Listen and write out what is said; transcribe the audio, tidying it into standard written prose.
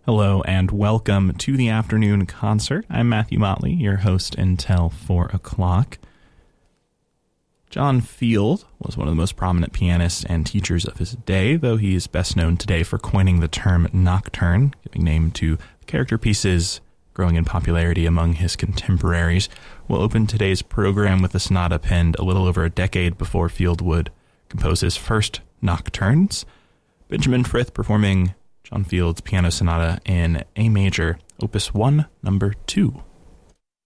Hello and welcome to the afternoon concert. I'm Matthew Motley, your host until 4 o'clock. John Field was one of the most prominent pianists and teachers of his day, though he is best known today for coining the term nocturne, giving name to character pieces growing in popularity among his contemporaries. We'll open today's program with a sonata penned a little over a decade before Field would compose his first nocturnes. Benjamin Frith performing John Field's piano sonata in A major, opus 1, number 2.